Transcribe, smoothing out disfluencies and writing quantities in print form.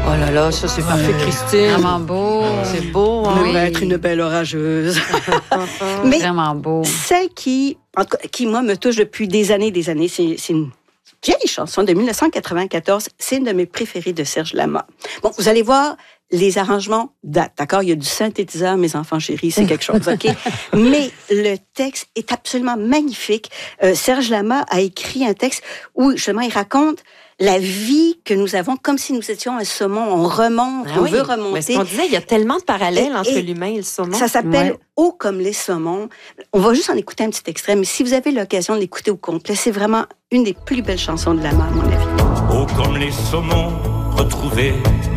Oh là là, ça c'est parfait, Christine. Vraiment beau. C'est beau, hein? Oui. On va être une belle orageuse. Mais vraiment beau. Celle qui, en tout cas, qui, moi, me touche depuis des années, c'est une vieille chanson de 1994. C'est une de mes préférées de Serge Lama. Bon, vous allez voir, les arrangements datent, d'accord? Il y a du synthétiseur, mes enfants chéris, c'est quelque chose, OK? Mais le texte est absolument magnifique. Serge Lama a écrit un texte où, justement, il raconte la vie que nous avons comme si nous étions un saumon. On remonte, on veut remonter. Mais ce qu'on disait, il y a tellement de parallèles entre l'humain et le saumon. Ça s'appelle « Haut comme les saumons ». On va juste en écouter un petit extrait, mais si vous avez l'occasion de l'écouter au complet, c'est vraiment une des plus belles chansons de Lama, à mon avis. Haut comme les saumons retrouvés